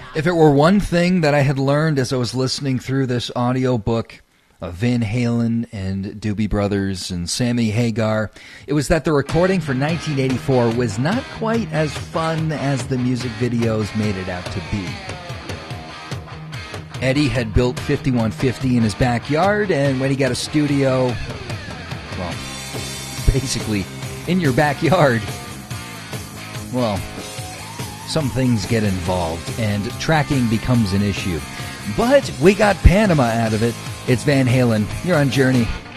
If it were one thing that I had learned as I was listening through this audiobook of Van Halen and Doobie Brothers and Sammy Hagar, it was that the recording for 1984 was not quite as fun as the music videos made it out to be. Eddie had built 5150 in his backyard, and when he got a studio, well, basically in your backyard, well, some things get involved and tracking becomes an issue. But we got Panama out of it. It's Van Halen. You're on Journey.